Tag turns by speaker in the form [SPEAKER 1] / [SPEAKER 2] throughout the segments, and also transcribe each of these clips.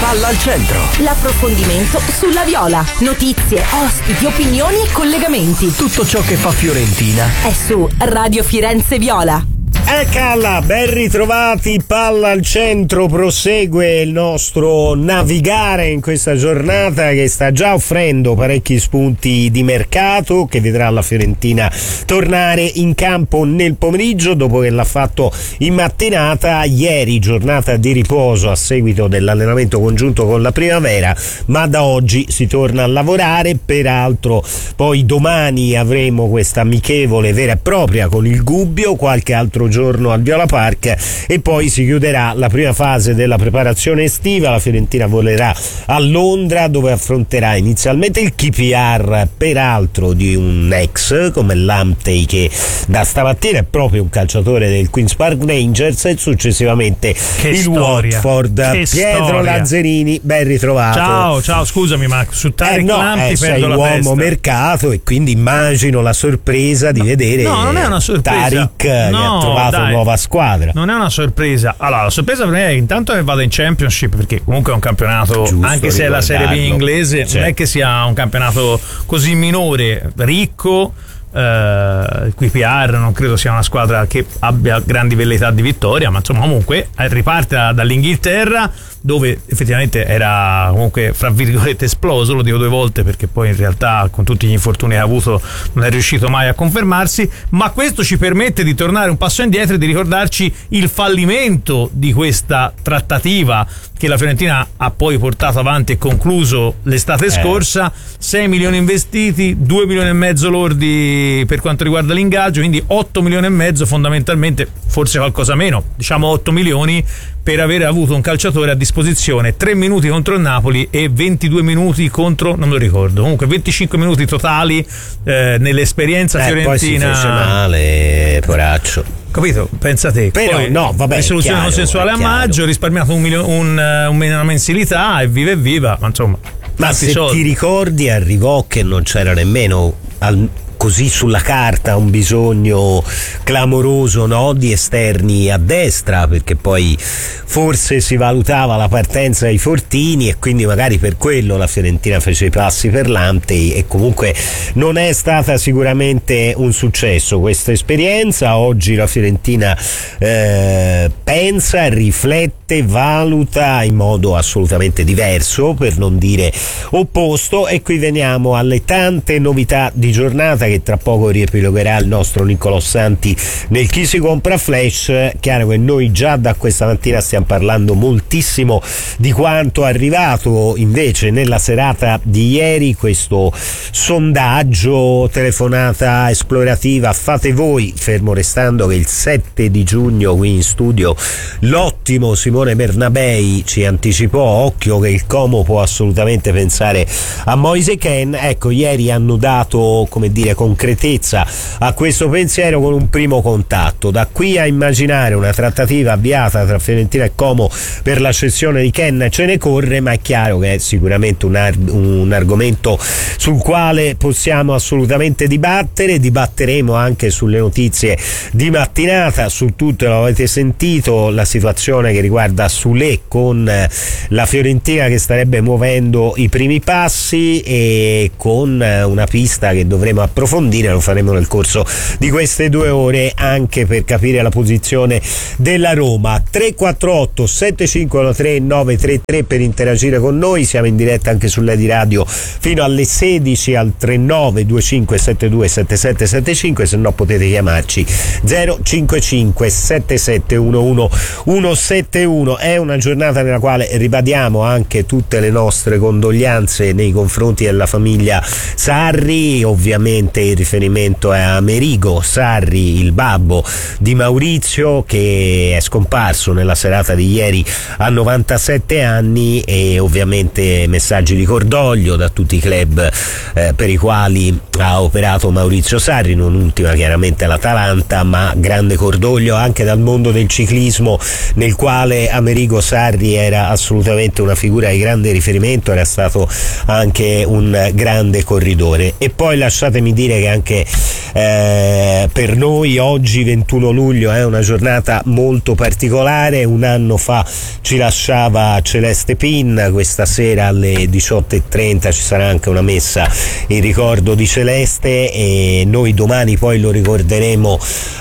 [SPEAKER 1] Palla al centro.
[SPEAKER 2] L'approfondimento sulla Viola. Notizie, ospiti, opinioni e collegamenti.
[SPEAKER 1] Tutto ciò che fa Fiorentina
[SPEAKER 2] è su Radio Firenze Viola.
[SPEAKER 3] Eccola, ben ritrovati, Palla al centro, prosegue il nostro navigare in questa giornata che sta già offrendo parecchi spunti di mercato, che vedrà la Fiorentina tornare in campo nel pomeriggio dopo che l'ha fatto in mattinata ieri, giornata di riposo a seguito dell'allenamento congiunto con la primavera, ma da oggi si torna a lavorare. Peraltro poi domani avremo questa amichevole vera e propria con il Gubbio, qualche altro giorno al Viola Park e poi si chiuderà la prima fase della preparazione estiva. La Fiorentina volerà a Londra, dove affronterà inizialmente il KPR, peraltro di un ex come Lamptey, che da stamattina è proprio un calciatore del Queen's Park Rangers, e successivamente il Watford. Pietro Lazzarini, ben ritrovato.
[SPEAKER 4] Ciao, scusami, ma su Tariq Lamptey
[SPEAKER 3] sei
[SPEAKER 4] perdo
[SPEAKER 3] uomo
[SPEAKER 4] la testa.
[SPEAKER 3] mercato e quindi immagino la sorpresa di vedere
[SPEAKER 4] non è una sorpresa.
[SPEAKER 3] Tariq che ha trovato nuova squadra.
[SPEAKER 4] Non è una sorpresa. Allora, la sorpresa per me è intanto che vada in Championship, perché comunque è un campionato, giusto, anche se è la Serie B inglese, certo, non è che sia un campionato così minore, ricco. Il QPR non credo sia una squadra che abbia grandi velleità di vittoria, ma insomma comunque riparte dall'Inghilterra, dove effettivamente era comunque fra virgolette esploso, lo dico due volte perché poi in realtà con tutti gli infortuni che ha avuto non è riuscito mai a confermarsi, ma questo ci permette di tornare un passo indietro e di ricordarci il fallimento di questa trattativa che la Fiorentina ha poi portato avanti e concluso l'estate scorsa. 6 milioni investiti, 2 milioni e mezzo lordi per quanto riguarda l'ingaggio, quindi 8 milioni e mezzo fondamentalmente, forse qualcosa meno, diciamo 8 milioni, per aver avuto un calciatore a disposizione 3 minuti contro il Napoli e 22 minuti contro, non me lo ricordo, comunque 25 minuti totali nell'esperienza fiorentina. Poi si fece
[SPEAKER 3] male, poraccio.
[SPEAKER 4] Capito? Pensa te.
[SPEAKER 3] Però poi, no, vabbè,
[SPEAKER 4] risoluzione consensuale a maggio, risparmiato una mensilità e viva, ma insomma.
[SPEAKER 3] Ma se ti ricordi, arrivò che non c'era nemmeno così sulla carta un bisogno clamoroso, no, di esterni a destra, perché poi forse si valutava la partenza dei Fortini e quindi magari per quello la Fiorentina fece i passi per Lamptey, e comunque non è stata sicuramente un successo questa esperienza. Oggi la Fiorentina pensa, riflette, valuta in modo assolutamente diverso, per non dire opposto, e qui veniamo alle tante novità di giornata che tra poco riepilogherà il nostro Niccolò Santi nel Chi si compra Flash. Chiaro che noi già da questa mattina stiamo parlando moltissimo di quanto è arrivato invece nella serata di ieri, questo sondaggio, telefonata esplorativa fate voi, fermo restando che il 7 di giugno qui in studio l'ottimo Simone Bernabei ci anticipò, occhio che il Como può assolutamente pensare a Moise Kean. Ecco, ieri hanno dato, come dire, concretezza a questo pensiero con un primo contatto. Da qui a immaginare una trattativa avviata tra Fiorentina e Como per la cessione di Kean ce ne corre, ma è chiaro che è sicuramente un argomento sul quale possiamo assolutamente dibatteremo anche sulle notizie di mattinata, su tutto lo avete sentito, la situazione che riguarda Soulé con la Fiorentina che starebbe muovendo i primi passi, e con una pista che dovremo approfondire, lo faremo nel corso di queste 2 ore anche per capire la posizione della Roma. 348 7513 933 per interagire con noi, siamo in diretta anche sull'Edi Radio fino alle 16 al 39 2572 7775, se no potete chiamarci 055 7711 171. È una giornata nella quale ribadiamo anche tutte le nostre condoglianze nei confronti della famiglia Sarri. Ovviamente il riferimento è a Amerigo Sarri, il babbo di Maurizio, che è scomparso nella serata di ieri a 97 anni, e ovviamente messaggi di cordoglio da tutti i club per i quali ha operato Maurizio Sarri, non ultima chiaramente l'Atalanta, ma grande cordoglio anche dal mondo del ciclismo, nel quale Amerigo Sarri era assolutamente una figura di grande riferimento, era stato anche un grande corridore. E poi lasciatemi dire dire che anche per noi oggi 21 luglio è una giornata molto particolare. Un anno fa ci lasciava Celeste Pin, questa sera alle 18:30 ci sarà anche una messa in ricordo di Celeste e noi domani poi lo ricorderemo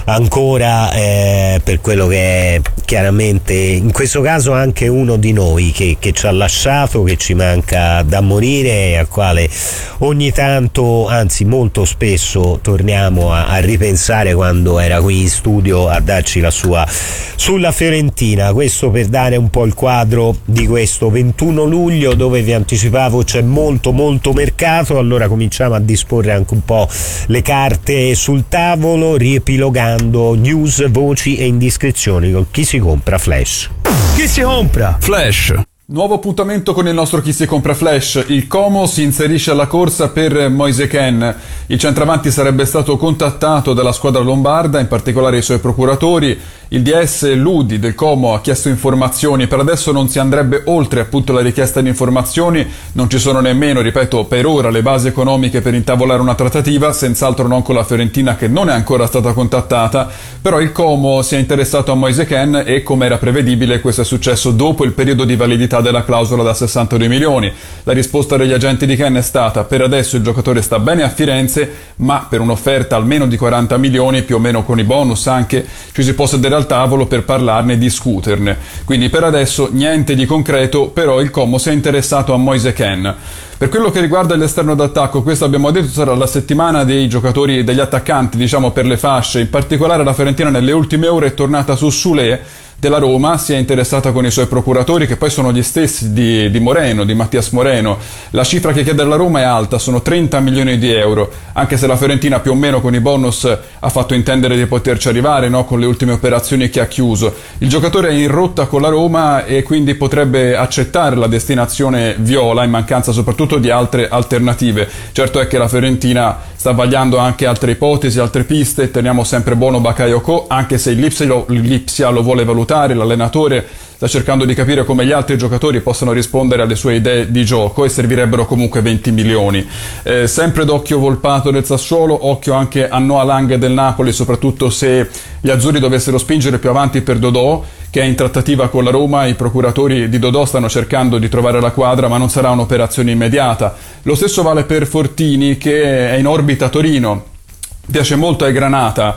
[SPEAKER 3] ancora per quello che è chiaramente in questo caso anche uno di noi che ci ha lasciato, che ci manca da morire e al quale ogni tanto, anzi molto spesso, torniamo a ripensare quando era qui in studio a darci la sua sulla Fiorentina. Questo per dare un po' il quadro di questo 21 luglio dove vi anticipavo c'è molto mercato. Allora cominciamo a disporre anche un po' le carte sul tavolo, riepilogando news, voci e indiscrezioni con Chi si compra Flash.
[SPEAKER 4] Chi si compra
[SPEAKER 5] Flash?
[SPEAKER 6] Nuovo appuntamento con il nostro Chi si compra Flash. Il Como si inserisce alla corsa per Moise Kean. Il centravanti sarebbe stato contattato dalla squadra lombarda, in particolare i suoi procuratori. Il DS Ludi del Como ha chiesto informazioni. Per adesso non si andrebbe oltre appunto la richiesta di informazioni. Non ci sono nemmeno, ripeto, per ora le basi economiche per intavolare una trattativa, senz'altro non con la Fiorentina che non è ancora stata contattata. Però il Como si è interessato a Moise Kean e, come era prevedibile, questo è successo dopo il periodo di validità della clausola da 62 milioni. La risposta degli agenti di Kean è stata: per adesso il giocatore sta bene a Firenze, ma per un'offerta almeno di 40 milioni, più o meno con i bonus anche, ci si può sedere al tavolo per parlarne e discuterne. Quindi per adesso niente di concreto, però il Como si è interessato a Moise Kean. Per quello che riguarda l'esterno d'attacco, questo abbiamo detto sarà la settimana dei giocatori, degli attaccanti, diciamo, per le fasce. In particolare la Fiorentina nelle ultime ore è tornata su Soulé della Roma, si è interessata con i suoi procuratori che poi sono gli stessi di Moreno, di Mattias Moreno. La cifra che chiede la Roma è alta, sono 30 milioni di euro, anche se la Fiorentina più o meno con i bonus ha fatto intendere di poterci arrivare, no? Con le ultime operazioni che ha chiuso. Il giocatore è in rotta con la Roma e quindi potrebbe accettare la destinazione viola in mancanza soprattutto di altre alternative. Certo è che la Fiorentina sta vagliando anche altre ipotesi, altre piste. Teniamo sempre buono Bakayoko, anche se il Lipsia lo vuole valutare. L'allenatore sta cercando di capire come gli altri giocatori possano rispondere alle sue idee di gioco e servirebbero comunque 20 milioni. Sempre d'occhio Volpato del Sassuolo, occhio anche a Noah Lang del Napoli, soprattutto se gli azzurri dovessero spingere più avanti per Dodò, che è in trattativa con la Roma. I procuratori di Dodò stanno cercando di trovare la quadra, ma non sarà un'operazione immediata. Lo stesso vale per Fortini, che è in orbita a Torino. Piace molto ai Granata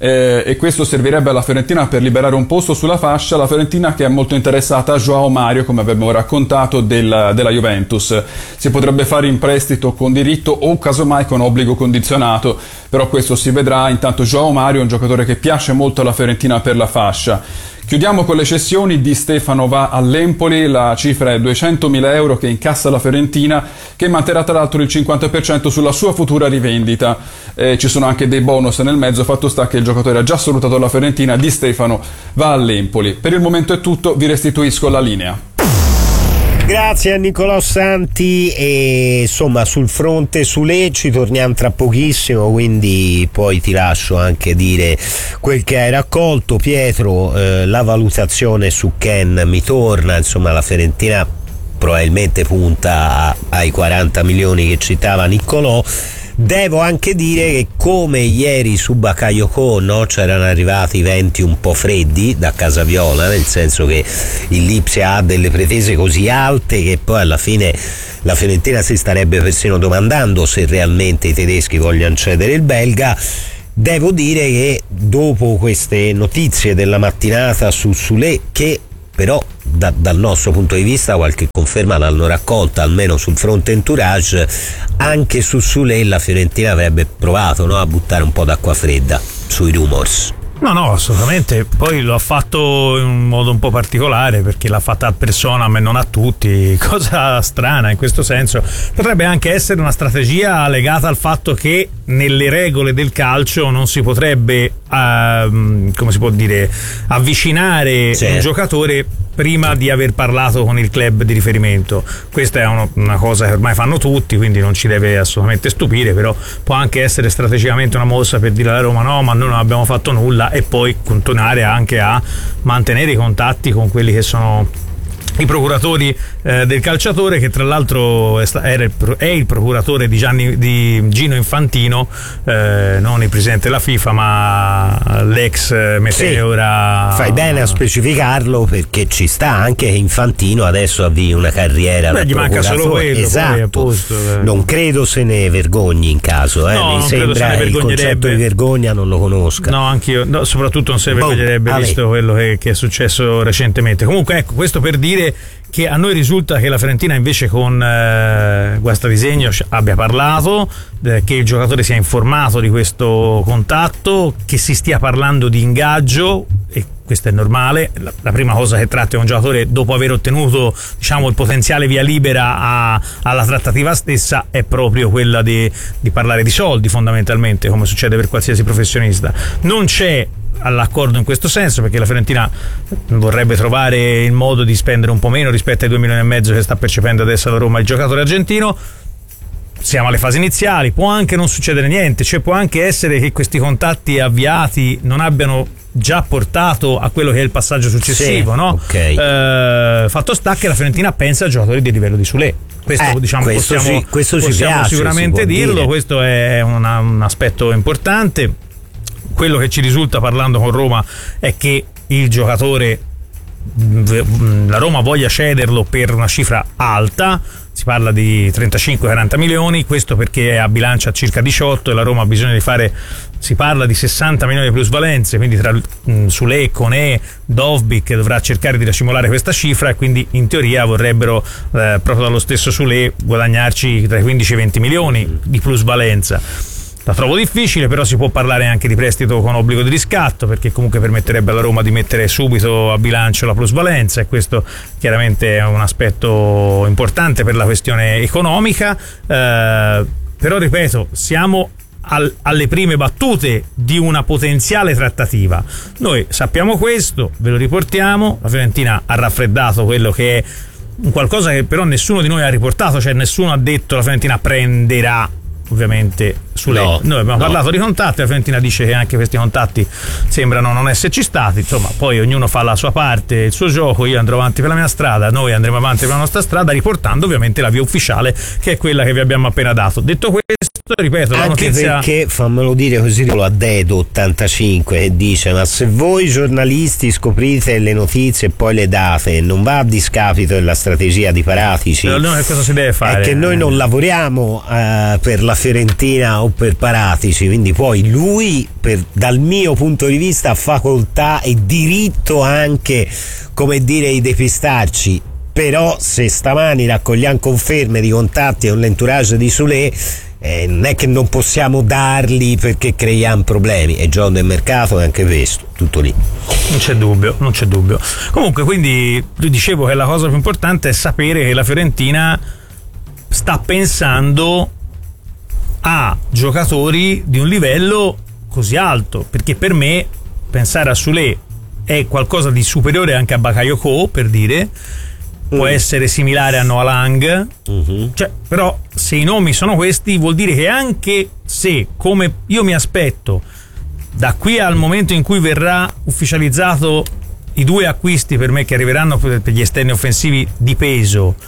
[SPEAKER 6] e questo servirebbe alla Fiorentina per liberare un posto sulla fascia. La Fiorentina che è molto interessata a João Mario, come abbiamo raccontato, della Juventus. Si potrebbe fare in prestito con diritto o casomai con obbligo condizionato, però questo si vedrà. Intanto João Mario è un giocatore che piace molto alla Fiorentina per la fascia. Chiudiamo con le cessioni. Di Stefano va all'Empoli, la cifra è 200.000 euro che incassa la Fiorentina, che manterrà tra l'altro il 50% sulla sua futura rivendita. Ci sono anche dei bonus nel mezzo, fatto sta che il giocatore ha già salutato la Fiorentina. Di Stefano va all'Empoli. Per il momento è tutto, vi restituisco la linea.
[SPEAKER 3] Grazie a Nicolò Santi e insomma sul fronte Soulé ci torniamo tra pochissimo, quindi poi ti lascio anche dire quel che hai raccolto. Pietro, la valutazione su Kean mi torna, insomma la Fiorentina probabilmente punta ai 40 milioni che citava Niccolò. Devo anche dire che come ieri su Bakayoko, no, c'erano arrivati venti un po' freddi da Casa Viola, nel senso che il Lipsia ha delle pretese così alte che poi alla fine la Fiorentina si starebbe persino domandando se realmente i tedeschi vogliono cedere il belga. Devo dire che dopo queste notizie della mattinata su Soulé, che però dal nostro punto di vista qualche conferma l'hanno raccolta, almeno sul fronte entourage, anche su Soulé la Fiorentina avrebbe provato, no, a buttare un po' d'acqua fredda sui rumors.
[SPEAKER 4] No, assolutamente. Poi lo ha fatto in un modo un po' particolare, perché l'ha fatta a persona ma non a tutti, cosa strana in questo senso. Potrebbe anche essere una strategia legata al fatto che nelle regole del calcio non si potrebbe come si può dire, avvicinare un giocatore prima di aver parlato con il club di riferimento. Questa è una cosa che ormai fanno tutti, quindi non ci deve assolutamente stupire, però può anche essere strategicamente una mossa per dire alla Roma no, ma noi non abbiamo fatto nulla, e poi continuare anche a mantenere i contatti con quelli che sono i procuratori del calciatore, che tra l'altro è il procuratore di Gino Infantino, non il presidente della FIFA ma l'ex meteora.
[SPEAKER 3] Fai bene a specificarlo, perché ci sta anche che Infantino adesso avvii una carriera da
[SPEAKER 4] gli manca solo quello,
[SPEAKER 3] esatto,
[SPEAKER 4] posto,
[SPEAKER 3] non credo se ne vergogni in caso,
[SPEAKER 4] no,
[SPEAKER 3] mi sembra il concetto di vergogna non lo conosca.
[SPEAKER 4] No, anch'io, no, soprattutto non se ne vergognerebbe, visto quello che è successo recentemente. Comunque ecco, questo per dire che a noi risulta che la Fiorentina invece con Guastavisegno abbia parlato, che il giocatore sia informato di questo contatto, che si stia parlando di ingaggio, e questo è normale. La prima cosa che tratta un giocatore dopo aver ottenuto, diciamo, il potenziale via libera alla trattativa stessa è proprio quella di parlare di soldi, fondamentalmente, come succede per qualsiasi professionista. Non c'è all'accordo in questo senso, perché la Fiorentina vorrebbe trovare il modo di spendere un po' meno rispetto ai 2,5 milioni che sta percependo adesso la Roma il giocatore argentino. Siamo alle fasi iniziali, può anche non succedere niente, cioè può anche essere che questi contatti avviati non abbiano già portato a quello che è il passaggio successivo, sì, no?
[SPEAKER 3] Okay.
[SPEAKER 4] Fatto sta che la Fiorentina pensa a giocatori di livello di Soulé. Questo, diciamo,
[SPEAKER 3] questo
[SPEAKER 4] possiamo
[SPEAKER 3] ci piace,
[SPEAKER 4] sicuramente dirlo,
[SPEAKER 3] dire. Questo
[SPEAKER 4] è un aspetto importante. Quello che ci risulta parlando con Roma è che il giocatore, la Roma voglia cederlo per una cifra alta, si parla di 35-40 milioni, questo perché è a bilancia circa 18 e la Roma ha bisogno di fare, si parla di 60 milioni di plusvalenze, quindi tra Soulé, Koné, Dovbyk dovrà cercare di racimolare questa cifra, e quindi in teoria vorrebbero proprio dallo stesso Soulé guadagnarci tra i 15 e i 20 milioni di plusvalenza. La trovo difficile, però si può parlare anche di prestito con obbligo di riscatto, perché comunque permetterebbe alla Roma di mettere subito a bilancio la plusvalenza, e questo chiaramente è un aspetto importante per la questione economica. Però ripeto, siamo alle prime battute di una potenziale trattativa. Noi sappiamo questo, ve lo riportiamo. La Fiorentina ha raffreddato quello che è qualcosa che però nessuno di noi ha riportato, cioè nessuno ha detto la Fiorentina prenderà ovviamente Soulé. Noi abbiamo parlato di contatti, la Fiorentina dice che anche questi contatti sembrano non esserci stati, insomma poi ognuno fa la sua parte, il suo gioco, io andrò avanti per la mia strada, noi andremo avanti per la nostra strada, riportando ovviamente la via ufficiale, che è quella che vi abbiamo appena dato. Detto questo, ripeto, la
[SPEAKER 3] anche
[SPEAKER 4] notizia...
[SPEAKER 3] perché, fammelo dire così, a Dedo85 che dice: ma se voi giornalisti scoprite le notizie e poi le date, non va a discapito della strategia di Paratici?
[SPEAKER 4] Allora, cosa si deve fare?
[SPEAKER 3] È che noi non lavoriamo per la Fiorentina o per Paratici, quindi poi lui, dal mio punto di vista, ha facoltà e diritto anche, come dire, di depistarci. Però se stamani raccogliamo conferme di contatti con l'entourage di Soulé, non è che non possiamo darli perché creiamo problemi. È gioco del mercato, è anche questo, tutto lì.
[SPEAKER 4] Non c'è dubbio. Comunque, quindi dicevo che la cosa più importante è sapere che la Fiorentina sta pensando a giocatori di un livello così alto, perché per me pensare a Soulé è qualcosa di superiore anche a Bakayoko, per dire. Può essere similare a Noah Lang, cioè, però se i nomi sono questi, vuol dire che anche se, come io mi aspetto, da qui al momento in cui verrà ufficializzato i 2 acquisti per me che arriveranno per gli esterni offensivi di peso,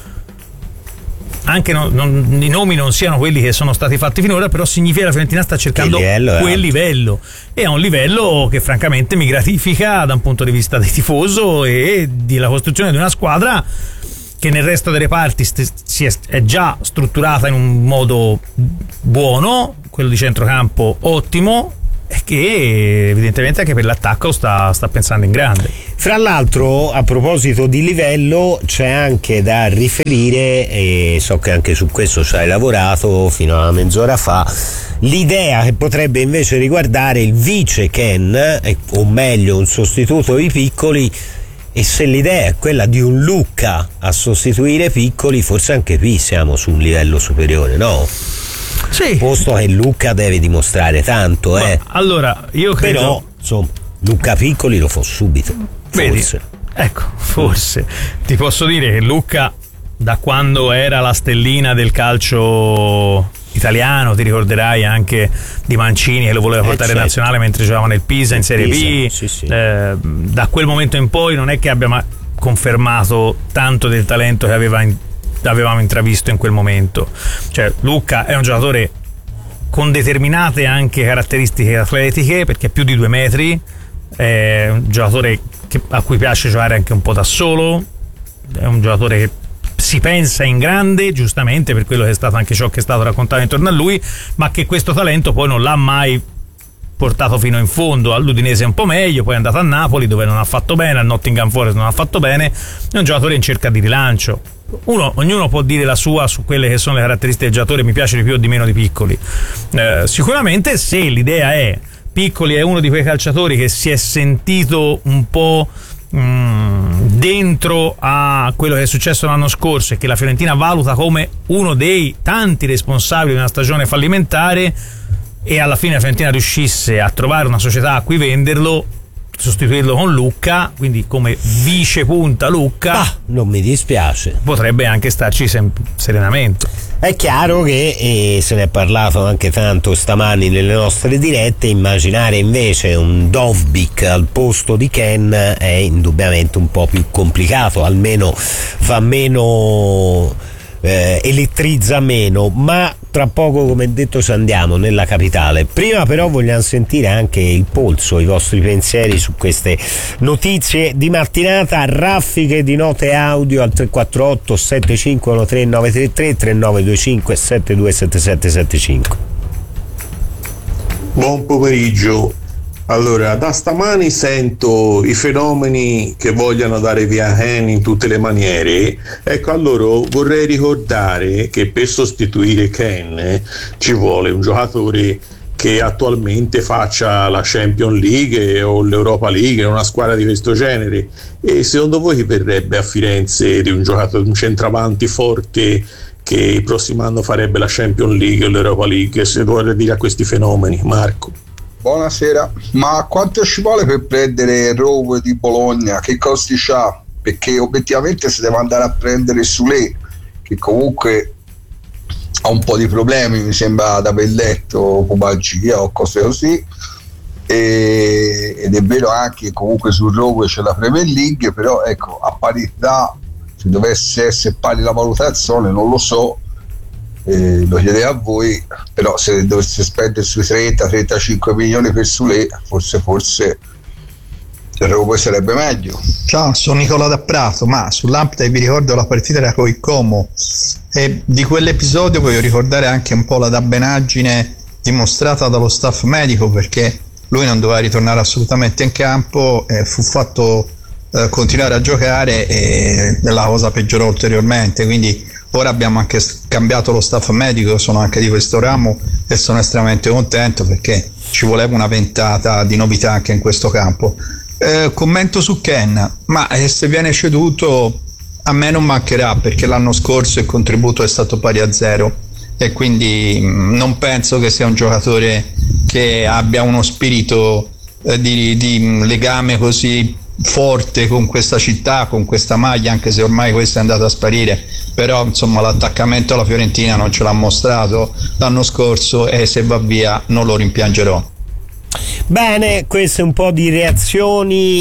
[SPEAKER 4] anche i nomi non siano quelli che sono stati fatti finora, però significa che la Fiorentina sta cercando quel livello, e è un livello che francamente mi gratifica da un punto di vista del tifoso e della costruzione di una squadra che nel resto delle parti è già strutturata in un modo buono, quello di centrocampo ottimo, e che evidentemente anche per l'attacco sta pensando in grande.
[SPEAKER 3] Fra l'altro, a proposito di livello, c'è anche da riferire, e so che anche su questo ci hai lavorato fino a mezz'ora fa, l'idea che potrebbe invece riguardare il vice Ken, o meglio un sostituto di Piccoli, e se l'idea è quella di un Lucca a sostituire Piccoli, forse anche qui siamo su un livello superiore, no?
[SPEAKER 4] Sì.
[SPEAKER 3] Posto che Lucca deve dimostrare tanto,
[SPEAKER 4] allora io credo,
[SPEAKER 3] però insomma Lucca Piccoli lo fa subito. Forse.
[SPEAKER 4] Ecco, forse ti posso dire che Lucca, da quando era la stellina del calcio italiano, ti ricorderai anche di Mancini che lo voleva portare in nazionale mentre giocava nel Pisa in Serie B,
[SPEAKER 3] sì.
[SPEAKER 4] Da quel momento in poi non è che abbia confermato tanto del talento che avevamo intravisto in quel momento. Cioè Lucca è un giocatore con determinate anche caratteristiche atletiche, perché è più di 2 metri, è un giocatore a cui piace giocare anche un po' da solo, è un giocatore che si pensa in grande, giustamente, per quello che è stato anche ciò che è stato raccontato intorno a lui, ma che questo talento poi non l'ha mai portato fino in fondo. All'Udinese un po' meglio, poi è andato a Napoli dove non ha fatto bene, al Nottingham Forest non ha fatto bene. È un giocatore in cerca di rilancio. Ognuno può dire la sua su quelle che sono le caratteristiche del giocatore, mi piace di più o di meno di Piccoli. Sicuramente se l'idea è Piccoli è uno di quei calciatori che si è sentito un po' dentro a quello che è successo l'anno scorso e che la Fiorentina valuta come uno dei tanti responsabili di una stagione fallimentare, e alla fine la Fiorentina riuscisse a trovare una società a cui venderlo, sostituirlo con Lucca, quindi come vice punta Lucca,
[SPEAKER 3] non mi dispiace,
[SPEAKER 4] potrebbe anche starci serenamente.
[SPEAKER 3] È chiaro che se ne è parlato anche tanto stamani nelle nostre dirette, immaginare invece un Dovbyk al posto di Ken è indubbiamente un po' più complicato, almeno fa meno, elettrizza meno, ma tra poco, come detto, ci andiamo nella capitale. Prima però vogliamo sentire anche il polso, i vostri pensieri su queste notizie di mattinata, raffiche di note audio al 348 7513 933 3925 727775.
[SPEAKER 5] Buon pomeriggio. Allora, da stamani sento i fenomeni che vogliono dare via Ken in tutte le maniere. Ecco, allora vorrei ricordare che per sostituire Ken ci vuole un giocatore che attualmente faccia la Champions League o l'Europa League, una squadra di questo genere. E secondo voi chi verrebbe a Firenze di un giocatore, un centravanti forte che il prossimo anno farebbe la Champions League o l'Europa League? Se vorrei dire a questi fenomeni, Marco.
[SPEAKER 7] Buonasera, ma quanto ci vuole per prendere Rove di Bologna? Che costi c'ha? Perché obiettivamente si deve andare a prendere Sule, che comunque ha un po' di problemi, mi sembra, da aver letto, pubalgia o cose così, ed è vero anche che comunque sul Rove c'è la Premier League, però ecco, a parità, se dovesse essere pari la valutazione, non lo so, lo chiedevo a voi, però se dovesse spendere sui 30-35 milioni per Sule, forse il Roma sarebbe meglio.
[SPEAKER 8] Ciao, sono Nicola da Prato, ma sull'Amptide vi ricordo la partita era con il Como, e di quell'episodio voglio ricordare anche un po' la dabbenaggine dimostrata dallo staff medico, perché lui non doveva ritornare assolutamente in campo, fu fatto continuare a giocare e la cosa peggiorò ulteriormente, quindi ora abbiamo anche cambiato lo staff medico, sono anche di questo ramo e sono estremamente contento perché ci voleva una ventata di novità anche in questo campo. Commento su Ken, ma se viene ceduto a me non mancherà, perché l'anno scorso il contributo è stato pari a 0 e quindi non penso che sia un giocatore che abbia uno spirito di legame così forte con questa città, con questa maglia, anche se ormai questa è andata a sparire, però insomma l'attaccamento alla Fiorentina non ce l'ha mostrato l'anno scorso e se va via non lo rimpiangerò.
[SPEAKER 3] Bene, queste un po' di reazioni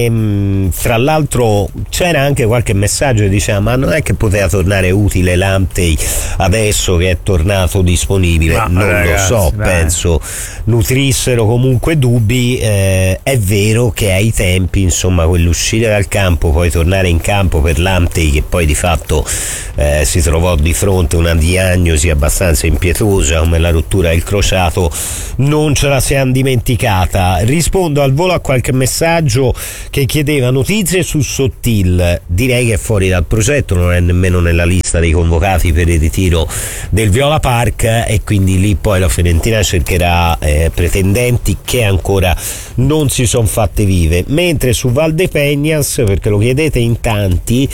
[SPEAKER 3] e fra l'altro c'era anche qualche messaggio che diceva ma non è che poteva tornare utile Lamptey adesso che è tornato disponibile, non ragazzi, lo so, penso nutrissero comunque dubbi. È vero che ai tempi insomma quell'uscire dal campo poi tornare in campo per Lamptey, che poi di fatto si trovò di fronte a una diagnosi abbastanza impietosa come la rottura del crociato, non ce la siamo dimenticata. Rispondo al volo a qualche messaggio che chiedeva notizie su Sottil. Direi che è fuori dal progetto, non è nemmeno nella lista dei convocati per il ritiro del Viola Park e quindi lì poi la Fiorentina cercherà pretendenti che ancora non si sono fatte vive. Mentre su Valdepeñas, perché lo chiedete in tanti,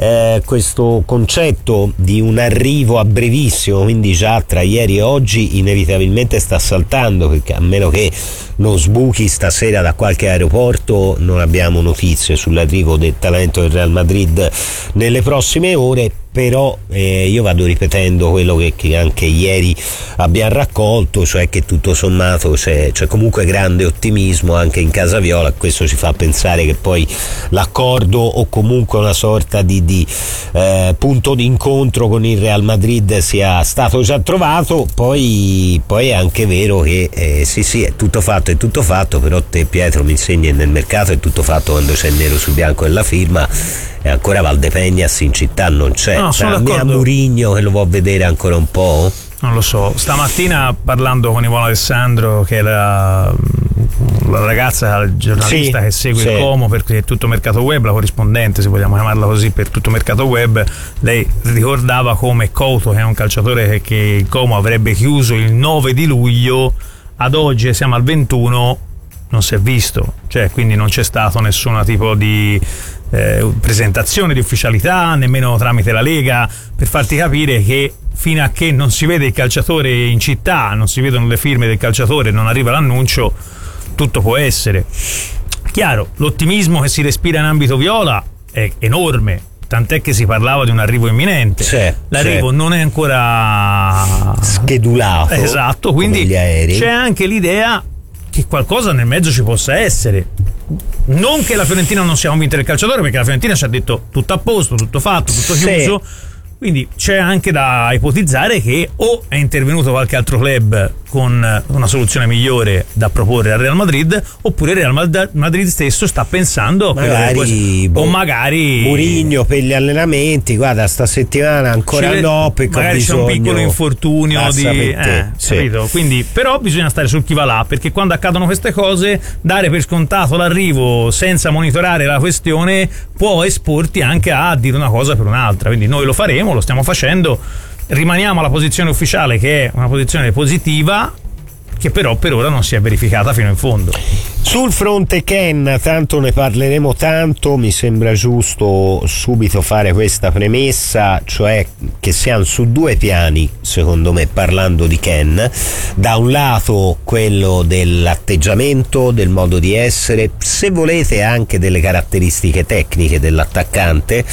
[SPEAKER 3] questo concetto di un arrivo a brevissimo, quindi già tra ieri e oggi, inevitabilmente sta saltando, perché a meno che non sbuchi stasera da qualche aeroporto. Non abbiamo notizie sull'arrivo del talento del Real Madrid nelle prossime ore, però io vado ripetendo quello che anche ieri abbiamo raccolto, cioè che tutto sommato c'è comunque grande ottimismo anche in casa viola. Questo ci fa pensare che poi l'accordo o comunque una sorta di punto d'incontro con il Real Madrid sia stato già trovato. Poi è anche vero che sì, è tutto fatto, però te, Pietro, mi insegni nel mercato è tutto fatto quando c'è nero su bianco nella firma, e ancora Valdepegnas in città non c'è. A Mourinho che lo può vedere ancora un po'?
[SPEAKER 4] Non lo so. Stamattina parlando con Ivone Alessandro, che è la ragazza, la giornalista che segue il Como per tutto Mercato Web, la corrispondente, se vogliamo chiamarla così, per tutto Mercato Web, lei ricordava come Couto, che è un calciatore che il Como avrebbe chiuso il 9 di luglio, ad oggi siamo al 21, non si è visto, cioè quindi non c'è stato nessun tipo di presentazione di ufficialità, nemmeno tramite la Lega, per farti capire che fino a che non si vede il calciatore in città, non si vedono le firme del calciatore, non arriva l'annuncio, tutto può essere. Chiaro, l'ottimismo che si respira in ambito viola è enorme, tant'è che si parlava di un arrivo imminente. L'arrivo non è ancora
[SPEAKER 3] schedulato,
[SPEAKER 4] esatto, quindi c'è anche l'idea che qualcosa nel mezzo ci possa essere. Non che la Fiorentina non sia convinta del calciatore, perché la Fiorentina ci ha detto tutto a posto, tutto fatto, tutto chiuso. Quindi c'è anche da ipotizzare che o è intervenuto qualche altro club con una soluzione migliore da proporre al Real Madrid, oppure il Real Madrid stesso sta pensando
[SPEAKER 3] magari
[SPEAKER 4] o magari
[SPEAKER 3] Mourinho per gli allenamenti, guarda, sta settimana ancora no, perché
[SPEAKER 4] magari c'è un piccolo infortunio capito? Quindi però bisogna stare sul chi va là, perché quando accadono queste cose dare per scontato l'arrivo senza monitorare la questione può esporti anche a dire una cosa per un'altra. Quindi noi lo faremo, lo stiamo facendo, rimaniamo alla posizione ufficiale, che è una posizione positiva, che però per ora non si è verificata fino in fondo.
[SPEAKER 3] Sul fronte Ken, tanto ne parleremo tanto, mi sembra giusto subito fare questa premessa, cioè che siamo su due piani, secondo me, parlando di Ken. Da un lato quello dell'atteggiamento, del modo di essere, se volete anche delle caratteristiche tecniche dell'attaccante,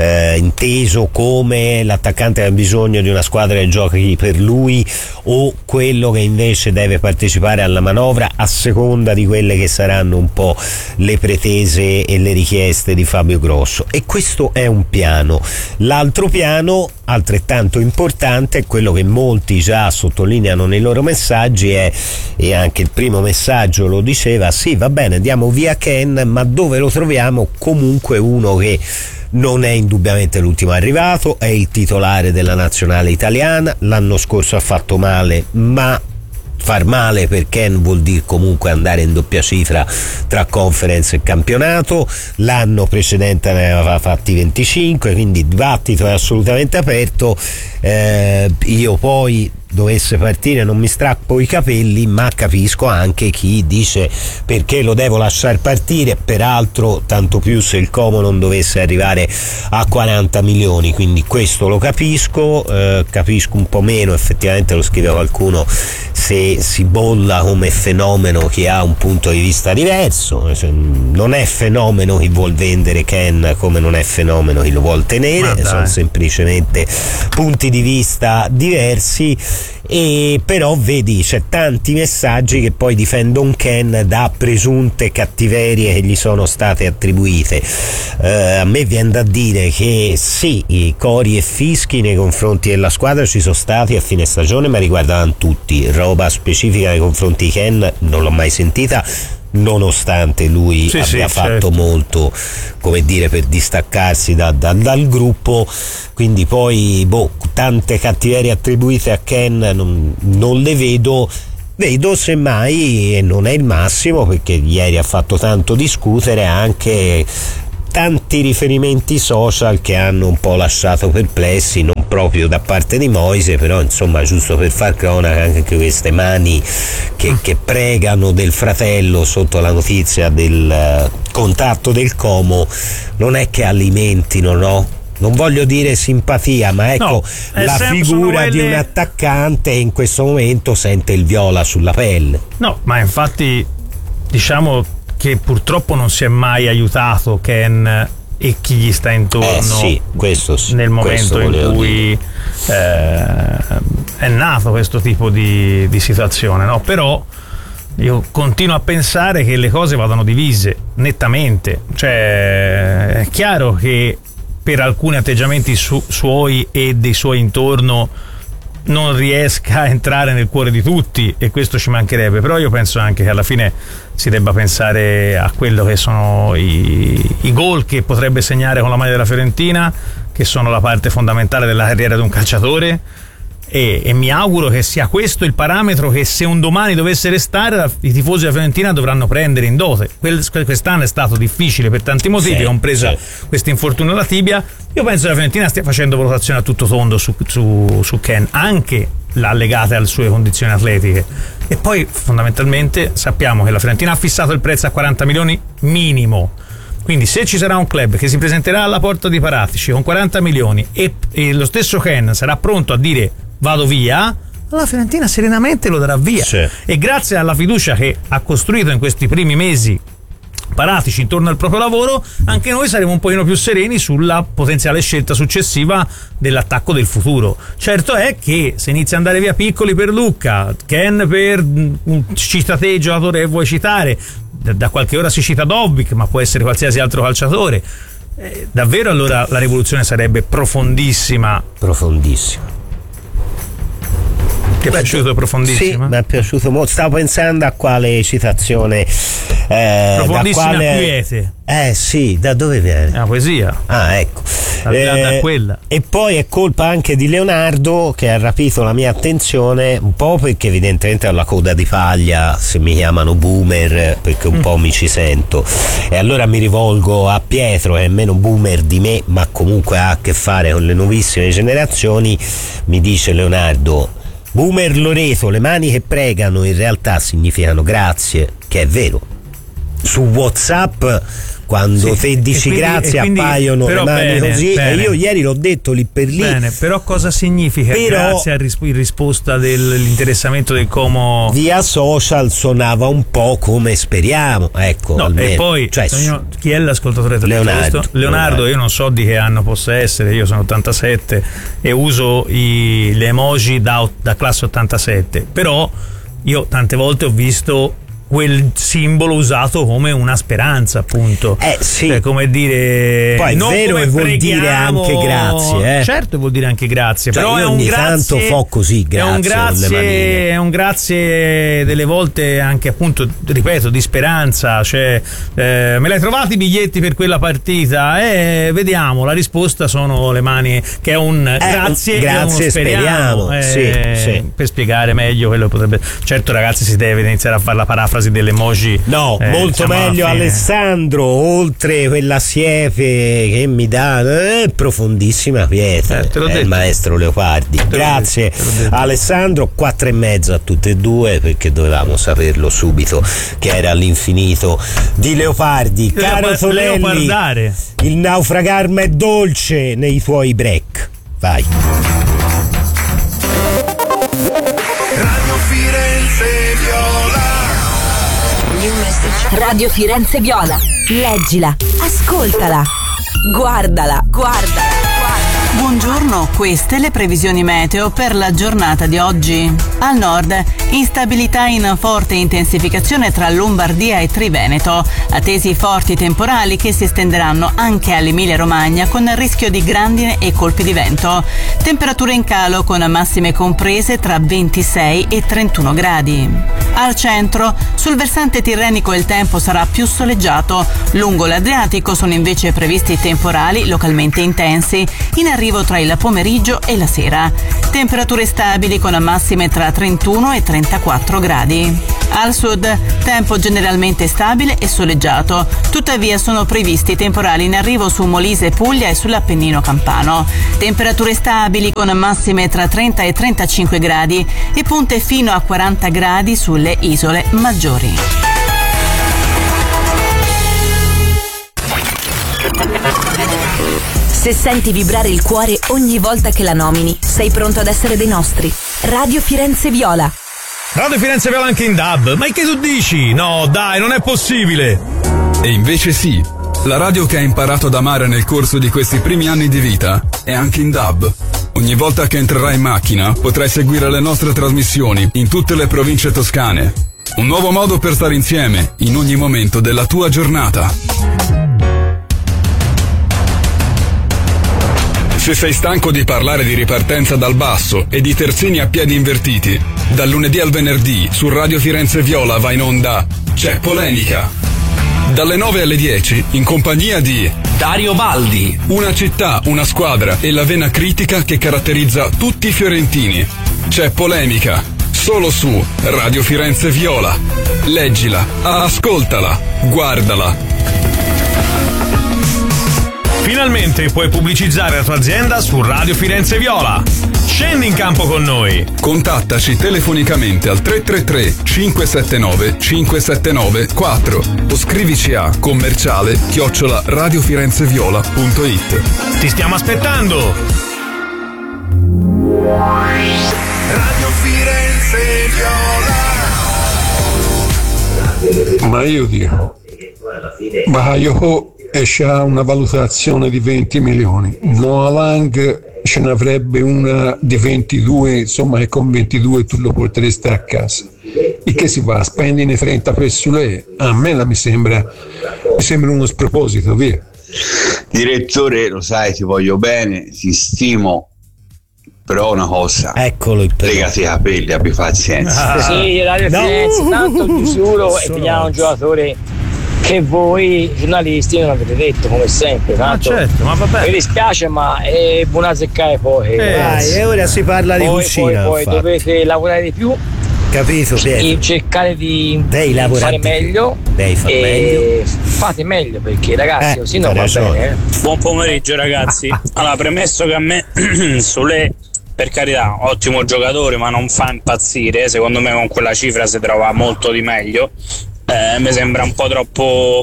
[SPEAKER 3] inteso come l'attaccante che ha bisogno di una squadra che giochi per lui, o quello che invece deve partecipare alla manovra a seconda di quelle che saranno un po' le pretese e le richieste di Fabio Grosso. E questo è un piano. L'altro piano, altrettanto importante, è quello che molti già sottolineano nei loro messaggi, e anche il primo messaggio lo diceva: sì, va bene, diamo via Ken, ma dove lo troviamo? Comunque uno che non è indubbiamente l'ultimo arrivato, è il titolare della nazionale italiana, l'anno scorso ha fatto male, ma far male per Ken vuol dire comunque andare in doppia cifra tra conference e campionato. L'anno precedente ne aveva fatti 25, quindi il dibattito è assolutamente aperto. Io poi dovesse partire non mi strappo i capelli, ma capisco anche chi dice perché lo devo lasciare partire, peraltro tanto più se il Como non dovesse arrivare a 40 milioni, quindi questo lo capisco. Capisco un po' meno, effettivamente lo scrive qualcuno, se si bolla come fenomeno chi ha un punto di vista diverso. Non è fenomeno chi vuol vendere Ken, come non è fenomeno chi lo vuol tenere, sono semplicemente punti di vista diversi. E però vedi, c'è tanti messaggi che poi difendono Ken da presunte cattiverie che gli sono state attribuite. A me viene da dire che sì, i cori e fischi nei confronti della squadra ci sono stati a fine stagione, ma riguardavano tutti. Roba specifica nei confronti di Ken non l'ho mai sentita, nonostante lui abbia fatto molto, come dire, per distaccarsi dal gruppo. Quindi poi tante cattiverie attribuite a Ken non le vedo semmai, e non è il massimo, perché ieri ha fatto tanto discutere, anche tanti riferimenti social che hanno un po' lasciato perplessi, non proprio da parte di Moise, però insomma, giusto per far cronaca, anche queste mani che pregano del fratello sotto la notizia del contatto del Como non è che alimentino, no? Non voglio dire simpatia, ma ecco, la figura di un attaccante in questo momento sente il viola sulla pelle.
[SPEAKER 4] No, ma infatti diciamo che purtroppo non si è mai aiutato Ken e chi gli sta intorno,
[SPEAKER 3] sì, questo sì,
[SPEAKER 4] nel momento in cui è nato questo tipo di situazione, no? Però io continuo a pensare che le cose vadano divise nettamente, cioè è chiaro che per alcuni atteggiamenti suoi e dei suoi intorno non riesca a entrare nel cuore di tutti, e questo ci mancherebbe, però io penso anche che alla fine si debba pensare a quello che sono i gol che potrebbe segnare con la maglia della Fiorentina, che sono la parte fondamentale della carriera di un calciatore, e mi auguro che sia questo il parametro che, se un domani dovesse restare, i tifosi della Fiorentina dovranno prendere in dote. Quest'anno è stato difficile per tanti motivi, compresa questo infortunio alla tibia. Io penso che la Fiorentina stia facendo valutazione a tutto tondo su Ken, anche allegate alle sue condizioni atletiche, e poi fondamentalmente sappiamo che la Fiorentina ha fissato il prezzo a 40 milioni minimo. Quindi se ci sarà un club che si presenterà alla porta di Paratici con 40 milioni e lo stesso Ken sarà pronto a dire vado via, la Fiorentina serenamente lo darà via. E grazie alla fiducia che ha costruito in questi primi mesi Paratici intorno al proprio lavoro, anche noi saremo un pochino più sereni sulla potenziale scelta successiva dell'attacco del futuro. Certo è che se inizia ad andare via Piccoli per Lucca, Ken per cita te il giocatore che vuoi citare, da qualche ora si cita Dobbik, ma può essere qualsiasi altro calciatore, davvero allora la rivoluzione sarebbe profondissima. Ti è piaciuto profondissima?
[SPEAKER 3] Sì, mi è piaciuto molto. Stavo pensando a quale citazione.
[SPEAKER 4] Profondissima quiete.
[SPEAKER 3] Sì, da dove viene?
[SPEAKER 4] Una poesia.
[SPEAKER 3] Ecco.
[SPEAKER 4] Da quella.
[SPEAKER 3] E poi è colpa anche di Leonardo, che ha rapito la mia attenzione, un po' perché evidentemente ho la coda di paglia se mi chiamano boomer, perché un po' mi ci sento, e allora mi rivolgo a Pietro, che è meno boomer di me ma comunque ha a che fare con le nuovissime generazioni. Mi dice Leonardo: Boomer Loreto, le mani che pregano in realtà significano grazie, che è vero. Su WhatsApp quando te dici grazie appaiono le mani così, e io ieri l'ho detto lì per lì.
[SPEAKER 4] Bene, però cosa significa grazie in risposta dell'interessamento del Como?
[SPEAKER 3] Via social suonava un po' come speriamo, ecco.
[SPEAKER 4] No,
[SPEAKER 3] almeno.
[SPEAKER 4] E poi chi è l'ascoltatore? Leonardo, io non so di che anno possa essere, io sono 87 e uso le emoji da classe 87, però io tante volte ho visto quel simbolo usato come una speranza, appunto.
[SPEAKER 3] Sì.
[SPEAKER 4] Cioè, come dire,
[SPEAKER 3] poi è
[SPEAKER 4] non
[SPEAKER 3] vero
[SPEAKER 4] come
[SPEAKER 3] che vuol dire anche grazie,
[SPEAKER 4] Certo vuol dire anche grazie,
[SPEAKER 3] cioè,
[SPEAKER 4] però è un grazie,
[SPEAKER 3] tanto fo così, grazie,
[SPEAKER 4] è un grazie delle volte anche, appunto, ripeto, di speranza. Cioè, me l'hai trovati i biglietti per quella partita? Vediamo, la risposta sono le mani, che è un grazie speriamo.
[SPEAKER 3] Sì.
[SPEAKER 4] Per spiegare meglio quello potrebbe. Certo, ragazzi, si deve iniziare a fare la parafrasi delle emoji.
[SPEAKER 3] No, molto meglio Alessandro, oltre quella siepe che mi dà profondissima quiete, il maestro Leopardi. Grazie Alessandro, 4,5 a tutte e due, perché dovevamo saperlo subito che era all'infinito di Leopardi. Caro Tonelli, il naufragarmi è dolce nei tuoi break. Vai.
[SPEAKER 9] Radio Firenze Viola.
[SPEAKER 2] Radio Firenze Viola. Leggila, ascoltala, guardala.
[SPEAKER 10] Buongiorno, queste le previsioni meteo per la giornata di oggi. Al nord, instabilità in forte intensificazione tra Lombardia e Triveneto, attesi forti temporali che si estenderanno anche all'Emilia Romagna con il rischio di grandine e colpi di vento. Temperature in calo con massime comprese tra 26 e 31 gradi. Al centro, sul versante tirrenico il tempo sarà più soleggiato. Lungo l'Adriatico sono invece previsti temporali localmente intensi, in arrivo tra il pomeriggio e la sera. Temperature stabili con massime tra 31 e 34 gradi. Al sud, tempo generalmente stabile e soleggiato. Tuttavia sono previsti temporali in arrivo su Molise, Puglia e sull'Appennino campano. Temperature stabili con massime tra 30 e 35 gradi e punte fino a 40 gradi sulle isole maggiori.
[SPEAKER 2] Se senti vibrare il cuore ogni volta che la nomini, sei pronto ad essere dei nostri. Radio Firenze Viola.
[SPEAKER 4] Radio Firenze Viola anche in DAB. Ma che tu dici? No, dai, non è possibile.
[SPEAKER 11] E invece sì. La radio che hai imparato ad amare nel corso di questi primi anni di vita è anche in DAB. Ogni volta che entrerai in macchina potrai seguire le nostre trasmissioni in tutte le province toscane. Un nuovo modo per stare insieme in ogni momento della tua giornata. Se sei stanco di parlare di ripartenza dal basso e di terzini a piedi invertiti, dal lunedì al venerdì su Radio Firenze Viola va in onda C'è Polemica. Dalle 9 alle 10 in compagnia di Dario Baldi. Una città, una squadra e la vena critica che caratterizza tutti i fiorentini. C'è Polemica. Solo su Radio Firenze Viola. Leggila, ascoltala, guardala.
[SPEAKER 4] Finalmente puoi pubblicizzare la tua azienda su Radio Firenze Viola. Scendi in campo con noi.
[SPEAKER 11] Contattaci telefonicamente al 333 579 579 4 o scrivici a commerciale@radiofirenzeviola.it.
[SPEAKER 4] Ti stiamo aspettando.
[SPEAKER 9] Radio Firenze Viola.
[SPEAKER 5] Ma io dico, Baio esce a una valutazione di 20 milioni, Noah Lang ce ne avrebbe una di 22, insomma, e con 22 tu lo porteresti a casa. E che si fa? Spendine 30 per su lei? A me mi sembra uno sproposito, via.
[SPEAKER 7] Direttore, lo sai, ti voglio bene, ti stimo, però una cosa,
[SPEAKER 3] eccolo il
[SPEAKER 7] legati i capelli, abbi pazienza.
[SPEAKER 12] Sì, Radio Firenze, tanto ti giuro, e teniamo un giocatore che voi giornalisti non avete detto, come sempre. Tanto
[SPEAKER 4] certo, ma vabbè.
[SPEAKER 12] Mi dispiace, ma è buona seccare poi.
[SPEAKER 3] Dai, e ora si parla di cucina.
[SPEAKER 12] Poi dovete lavorare di più.
[SPEAKER 3] Capito, Pietro?
[SPEAKER 12] E cercare di
[SPEAKER 3] meglio.
[SPEAKER 12] fare meglio. Fate meglio, perché ragazzi così non va bene.
[SPEAKER 13] Buon pomeriggio ragazzi. Allora, premesso che a me Solé, per carità, ottimo giocatore, ma non fa impazzire. Secondo me con quella cifra si trova molto di meglio. Mi sembra un po' troppo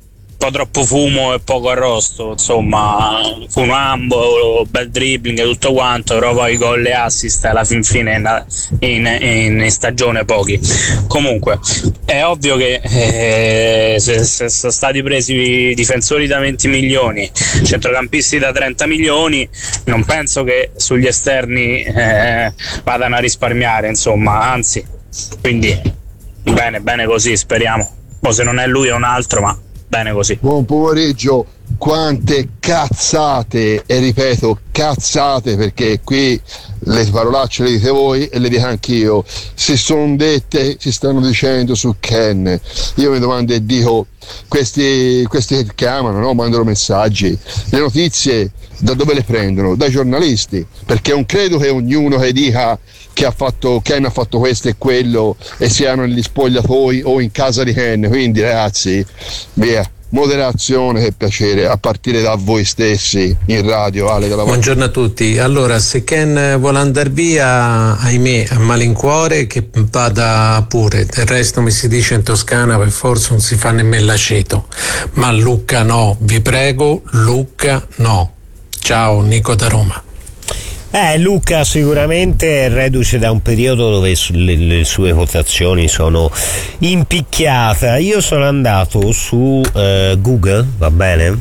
[SPEAKER 13] fumo e poco arrosto, insomma, funambo, bel dribbling e tutto quanto, però poi gol e assist alla fin fine in stagione pochi. Comunque è ovvio che se sono stati presi difensori da 20 milioni, centrocampisti da 30 milioni, non penso che sugli esterni vadano a risparmiare, insomma, anzi, quindi bene così, speriamo. O se non è lui è un altro, ma bene così.
[SPEAKER 14] Buon pomeriggio. Quante cazzate, e ripeto cazzate, perché qui le parolacce le dite voi e le dico anch'io, si sono dette, si stanno dicendo su Ken. Io mi domando e dico, questi che chiamano, no? Mandano messaggi, le notizie da dove le prendono? Dai giornalisti, perché non credo che ognuno che dica che Ken ha fatto questo e quello e siano negli spogliatoi o in casa di Ken. Quindi ragazzi, via, moderazione e piacere, a partire da voi stessi in radio. Ale,
[SPEAKER 15] buongiorno a tutti. Allora, se Ken vuole andare via, ahimè, a malincuore, che vada pure. Del resto mi si dice in Toscana per forza non si fa nemmeno l'aceto, ma Lucca no, vi prego, Lucca no. Ciao, Nico da Roma.
[SPEAKER 3] Lucca sicuramente è reduce da un periodo dove le sue quotazioni sono impicchiate. Io sono andato su Google, va bene?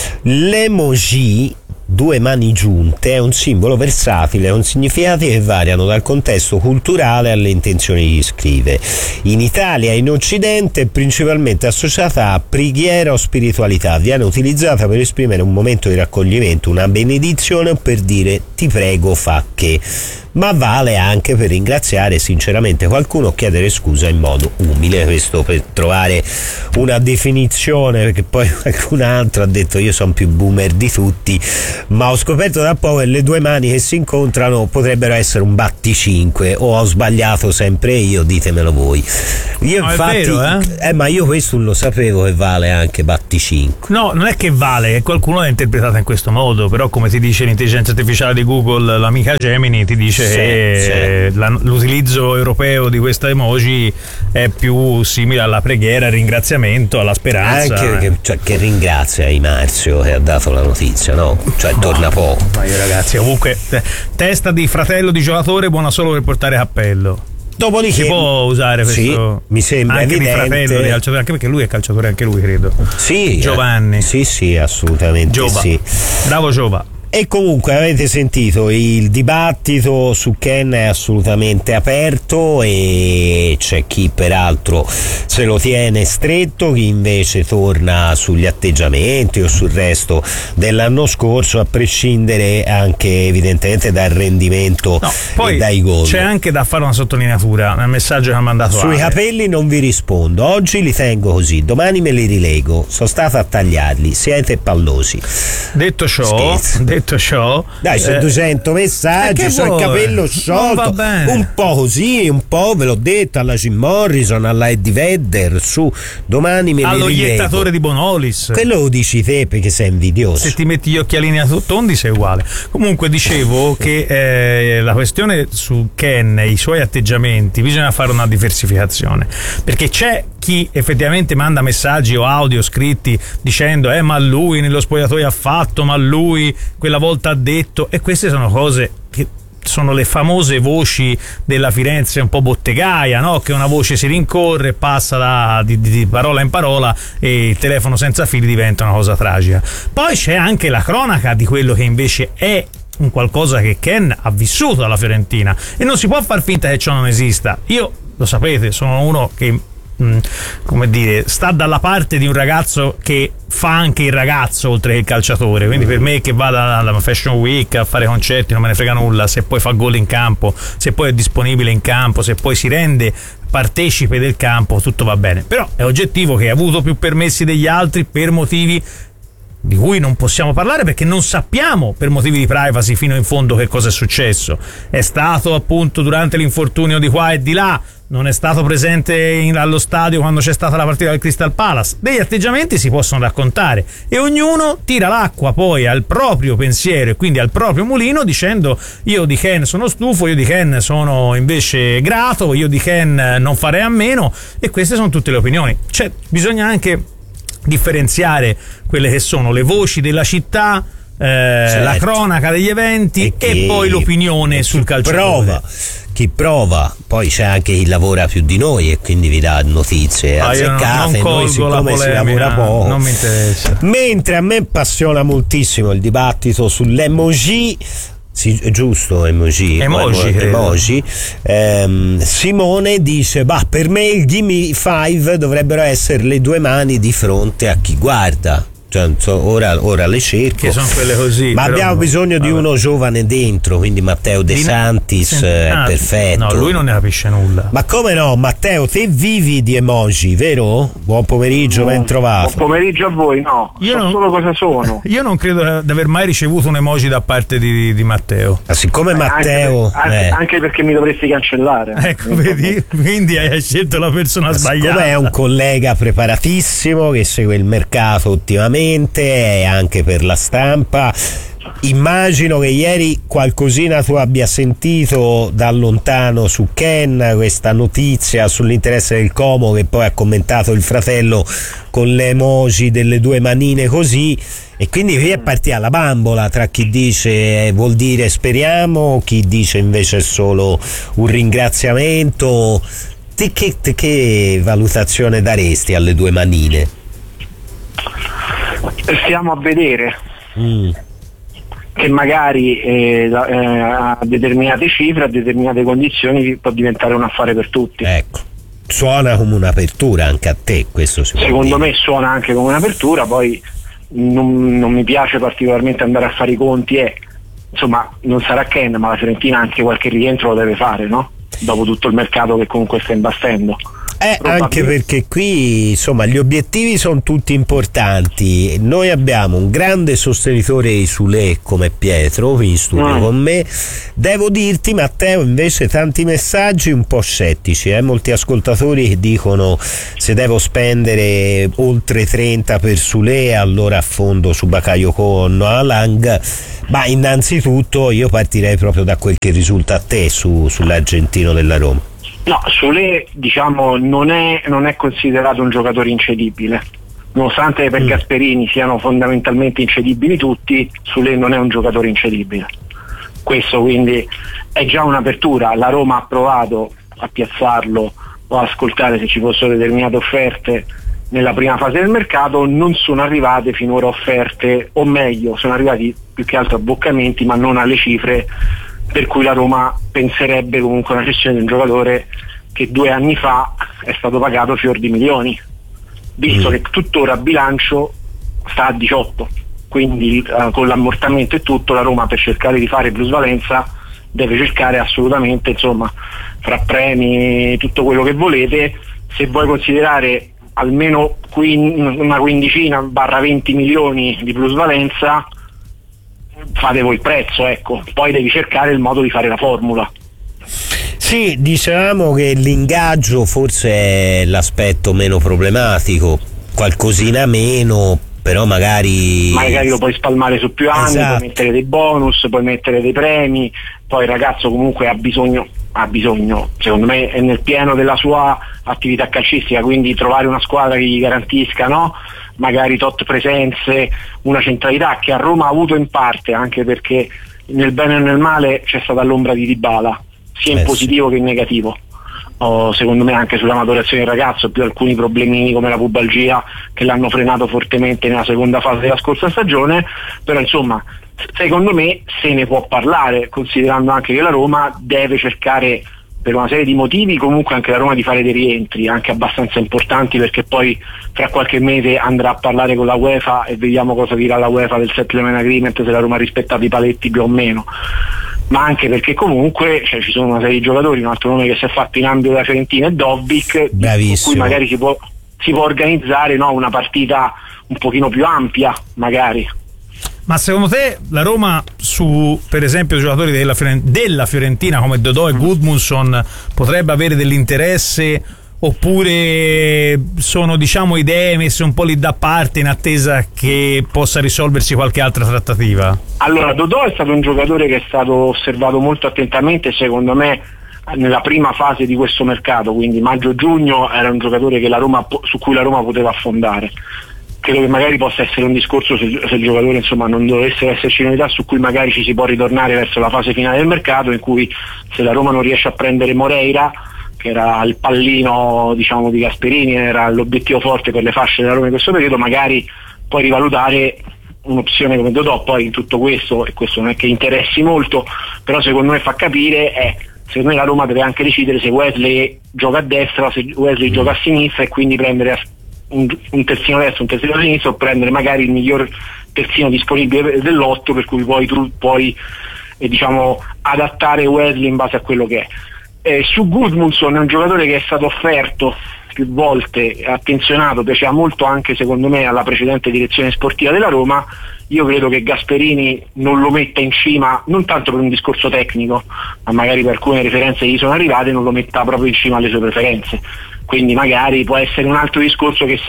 [SPEAKER 3] L'emoji due mani giunte è un simbolo versatile con significati che variano dal contesto culturale alle intenzioni di chi scrive. In Italia e in Occidente è principalmente associata a preghiera o spiritualità, viene utilizzata per esprimere un momento di raccoglimento, una benedizione o per dire ti prego fa che, ma vale anche per ringraziare sinceramente qualcuno o chiedere scusa in modo umile. Questo per trovare una definizione, perché poi qualcun altro ha detto io sono più boomer di tutti, ma ho scoperto da poco che le due mani che si incontrano potrebbero essere un batticinque, o ho sbagliato sempre io, ditemelo voi. Io infatti
[SPEAKER 4] è vero,
[SPEAKER 3] ma io questo non lo sapevo che vale anche batticinque.
[SPEAKER 4] No, non è che vale, è qualcuno l'ha interpretata in questo modo, però come ti dice l'intelligenza artificiale di Google, l'amica Gemini ti dice che l'utilizzo europeo di questa emoji è più simile alla preghiera, al ringraziamento, alla speranza.
[SPEAKER 3] Anche che ringrazia i Marzio che ha dato la notizia, no? Cioè torna poco.
[SPEAKER 4] Ma io ragazzi, comunque testa di fratello di giocatore buona solo per portare cappello.
[SPEAKER 3] Dopodiché
[SPEAKER 4] si può usare questo,
[SPEAKER 3] sì, mi sembra
[SPEAKER 4] anche
[SPEAKER 3] evidente,
[SPEAKER 4] di fratello di calciatore, anche perché lui è calciatore anche lui, credo.
[SPEAKER 3] Sì,
[SPEAKER 4] Giovanni.
[SPEAKER 3] Sì, assolutamente.
[SPEAKER 4] Giova.
[SPEAKER 3] Sì.
[SPEAKER 4] Bravo Giova.
[SPEAKER 3] E comunque avete sentito, il dibattito su Ken è assolutamente aperto e c'è chi peraltro se lo tiene stretto, chi invece torna sugli atteggiamenti o sul resto dell'anno scorso, a prescindere anche evidentemente dal rendimento
[SPEAKER 4] poi
[SPEAKER 3] e dai gol.
[SPEAKER 4] C'è anche da fare una sottolineatura nel messaggio che ha mandato
[SPEAKER 3] sui capelli non vi rispondo, oggi li tengo così, domani me li rilego, sono stato a tagliarli, siete pallosi.
[SPEAKER 4] Detto ciò,
[SPEAKER 3] dai, sono 200 messaggi, sono il capello sciolto, un po' così, un po' ve l'ho detto, alla Jim Morrison, alla Eddie Vedder, su domani me li rilego.
[SPEAKER 4] Allo iettatore di Bonolis,
[SPEAKER 3] quello lo dici te perché sei invidioso,
[SPEAKER 4] se ti metti gli occhialini a tondi sei uguale. Comunque dicevo che la questione su Ken e i suoi atteggiamenti bisogna fare una diversificazione, perché c'è chi effettivamente manda messaggi o audio scritti dicendo ma lui nello spogliatoio ha fatto, ma lui quella volta ha detto, e queste sono cose che sono le famose voci della Firenze un po' bottegaia, no? Che una voce si rincorre, passa di parola in parola e il telefono senza fili diventa una cosa tragica. Poi c'è anche la cronaca di quello che invece è un qualcosa che Ken ha vissuto alla Fiorentina e non si può far finta che ciò non esista. Io, lo sapete, sono uno che come dire, sta dalla parte di un ragazzo che fa anche il ragazzo oltre che il calciatore, quindi per me che vada alla Fashion Week a fare concerti non me ne frega nulla, se poi fa gol in campo, se poi è disponibile in campo, se poi si rende partecipe del campo, tutto va bene. Però è oggettivo che ha avuto più permessi degli altri per motivi di cui non possiamo parlare, perché non sappiamo per motivi di privacy fino in fondo che cosa è successo. È stato appunto durante l'infortunio di qua e di là, non è stato presente allo stadio quando c'è stata la partita del Crystal Palace. Degli atteggiamenti si possono raccontare e ognuno tira l'acqua poi al proprio pensiero e quindi al proprio mulino, dicendo io di Ken sono stufo, io di Ken sono invece grato, io di Ken non farei a meno, e queste sono tutte le opinioni. Bisogna anche differenziare quelle che sono le voci della città, la cronaca degli eventi e poi l'opinione sul calciatore.
[SPEAKER 3] Chi prova, poi c'è anche chi lavora più di noi e quindi vi dà notizie azzeccate, noi siccome si lavora poco
[SPEAKER 4] non mi interessa.
[SPEAKER 3] Mentre a me appassiona moltissimo il dibattito sull'emoji. Sì, è giusto, emoji. Simone dice per me il Gimme 5 dovrebbero essere le due mani di fronte a chi guarda. Ora le cerco,
[SPEAKER 4] che sono quelle così,
[SPEAKER 3] ma abbiamo bisogno di uno giovane dentro, quindi Matteo De Santis è perfetto.
[SPEAKER 4] No, lui non ne capisce nulla.
[SPEAKER 3] Ma come no, Matteo, te vivi di emoji, vero? Buon pomeriggio, ben trovato.
[SPEAKER 16] Buon pomeriggio a voi. No, io non so solo cosa sono.
[SPEAKER 4] Io non credo di aver mai ricevuto un emoji da parte di Matteo.
[SPEAKER 3] Siccome Matteo
[SPEAKER 16] anche perché mi dovresti cancellare.
[SPEAKER 4] Ecco, vedi? Quindi hai scelto la persona sbagliata.
[SPEAKER 3] Siccome è un collega preparatissimo che segue il mercato ottimamente e anche per la stampa, immagino che ieri qualcosina tu abbia sentito da lontano su Ken, questa notizia sull'interesse del Como che poi ha commentato il fratello con le emoji delle due manine così, e quindi qui è partita la bambola tra chi dice vuol dire speriamo, chi dice invece è solo un ringraziamento. Che valutazione daresti alle due manine?
[SPEAKER 16] Stiamo a vedere che magari a determinate cifre, a determinate condizioni può diventare un affare per tutti.
[SPEAKER 3] Ecco, suona come un'apertura anche a te, questo
[SPEAKER 16] secondo me suona anche come un'apertura. Poi non mi piace particolarmente andare a fare i conti insomma non sarà Ken, ma la Fiorentina anche qualche rientro lo deve fare, no? Dopo tutto il mercato che comunque sta imbastendo.
[SPEAKER 3] Anche perché qui insomma gli obiettivi sono tutti importanti. Noi abbiamo un grande sostenitore di Sule come Pietro qui in studio con me. Devo dirti, Matteo, invece tanti messaggi un po' scettici, molti ascoltatori che dicono se devo spendere oltre 30 per Sule allora affondo su Bakayoko o Alang. Ma innanzitutto io partirei proprio da quel che risulta a te sull'argentino della Roma.
[SPEAKER 16] No, Sule diciamo non è considerato un giocatore incedibile, nonostante per Gasperini siano fondamentalmente incedibili tutti. Sule non è un giocatore incedibile, questo quindi è già un'apertura. La Roma ha provato a piazzarlo o a ascoltare se ci fossero determinate offerte nella prima fase del mercato. Non sono arrivate finora offerte, o meglio sono arrivati più che altro abboccamenti, ma non alle cifre per cui la Roma penserebbe comunque una cessione di un giocatore che 2 anni fa è stato pagato fior di milioni, visto che tuttora a bilancio sta a 18, quindi con l'ammortamento e tutto la Roma, per cercare di fare plusvalenza, deve cercare assolutamente, insomma, fra premi tutto quello che volete, se vuoi considerare almeno una quindicina barra 20 milioni di plusvalenza, fate voi il prezzo, ecco. Poi devi cercare il modo di fare la formula.
[SPEAKER 3] Sì, dicevamo che l'ingaggio forse è l'aspetto meno problematico, qualcosina meno, però magari
[SPEAKER 16] lo puoi spalmare su più anni, esatto. Puoi mettere dei bonus, puoi mettere dei premi, poi il ragazzo comunque ha bisogno, secondo me è nel pieno della sua attività calcistica, quindi trovare una squadra che gli garantisca, no? Magari tot presenze, una centralità che a Roma ha avuto in parte, anche perché nel bene e nel male c'è stata l'ombra di Dybala, sia in positivo che in negativo. Secondo me anche sulla maturazione del ragazzo, più alcuni problemini come la pubalgia che l'hanno frenato fortemente nella seconda fase della scorsa stagione, però insomma secondo me se ne può parlare, considerando anche che la Roma deve cercare, per una serie di motivi, comunque anche la Roma, di fare dei rientri anche abbastanza importanti, perché poi fra qualche mese andrà a parlare con la UEFA e vediamo cosa dirà la UEFA del settlement agreement, se la Roma ha rispettato i paletti più o meno, ma anche perché comunque ci sono una serie di giocatori. Un altro nome che si è fatto in ambito della Fiorentina è Dobbik, con cui magari si può organizzare, no, una partita un pochino più ampia magari.
[SPEAKER 4] Ma secondo te la Roma, su per esempio giocatori della Fiorentina come Dodò e Gudmundsson, potrebbe avere dell'interesse, oppure sono, diciamo, idee messe un po' lì da parte in attesa che possa risolversi qualche altra trattativa? Allora,
[SPEAKER 16] Dodò è stato un giocatore che è stato osservato molto attentamente, secondo me nella prima fase di questo mercato, quindi maggio-giugno, era un giocatore che su cui la Roma poteva affondare. Credo che magari possa essere un discorso, se il giocatore, insomma, non dovesse esserci novità, su cui magari ci si può ritornare verso la fase finale del mercato, in cui se la Roma non riesce a prendere Moreira, che era il pallino, diciamo, di Gasperini, era l'obiettivo forte per le fasce della Roma in questo periodo, magari puoi rivalutare un'opzione come Dodò. Poi in tutto questo, e questo non è che interessi molto, però secondo me fa capire, secondo me la Roma deve anche decidere se Wesley gioca a destra o se Wesley gioca a sinistra, e quindi prendere un terzino destro, un terzino sinistro, o prendere magari il miglior terzino disponibile dell'otto, per cui tu puoi diciamo adattare Wesley in base a quello che è. Su Gudmundsson è un giocatore che è stato offerto più volte, attenzionato, piaceva molto anche secondo me alla precedente direzione sportiva della Roma. Io credo che Gasperini non lo metta in cima, non tanto per un discorso tecnico, ma magari per alcune referenze che gli sono arrivate, non lo metta proprio in cima alle sue preferenze. Quindi magari può essere un altro discorso che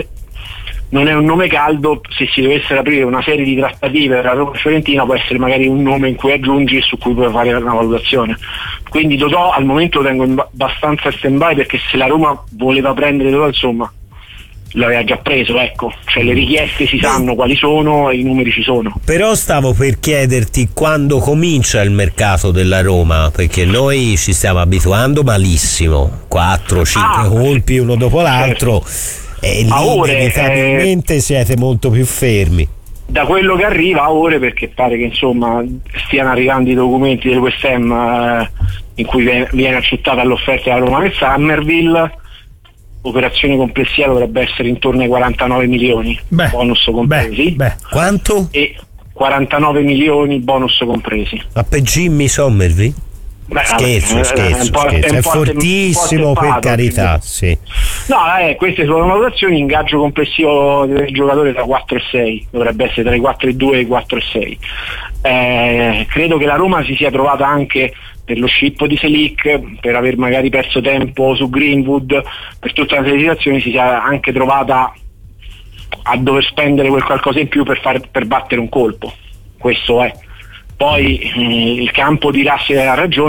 [SPEAKER 16] non è un nome caldo, se si dovessero aprire una serie di trattative per la Roma Fiorentina può essere magari un nome in cui aggiungi e su cui puoi fare una valutazione. Quindi Dodò al momento lo tengo abbastanza stand by, perché se la Roma voleva prendere Dodò, insomma, l'aveva già preso, ecco, cioè le richieste si sanno quali sono e i numeri ci sono.
[SPEAKER 3] Però stavo per chiederti quando comincia il mercato della Roma, perché noi ci stiamo abituando malissimo, 4-5 colpi uno dopo l'altro, e lì inevitabilmente siete molto più fermi.
[SPEAKER 16] Da quello che arriva a ore, perché pare che insomma stiano arrivando i documenti del West Ham in cui viene accettata l'offerta della Roma nel Summerville, operazione complessiva dovrebbe essere intorno ai 49 milioni, bonus compresi.
[SPEAKER 3] Quanto?
[SPEAKER 16] E 49 milioni bonus compresi.
[SPEAKER 3] Ma per Jimmy Somerville? Scherzo, è fortissimo, per carità, sì.
[SPEAKER 16] No, queste sono valutazioni. Ingaggio complessivo del giocatore tra 4 e 6, dovrebbe essere tra i 4 e 2 e i 4 e 6. Credo che la Roma si sia trovata anche per lo scippo di Selic, per aver magari perso tempo su Greenwood, per tutta una serie di situazioni si sia anche trovata a dover spendere quel qualcosa in più per battere un colpo. Questo è. Poi il campo dirà se ha ragione.